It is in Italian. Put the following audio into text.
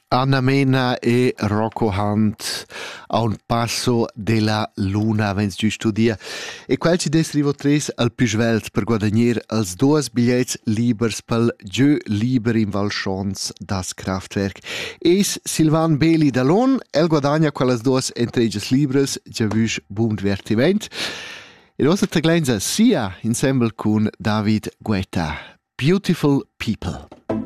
Anna Mena e Rocco Hunt a un passo della luna vens giusto dia e quel ci des rivo tres al pischvelt per guadagner als duos bigliets libers pel Giö liber in Valschons das Kraftwerk. Es Silvan Beli Dallon, el guadagna quellas duos entreges libres, già vüsch buon divertiment. E nostra taglenza sia insieme con David Guetta. Beautiful People.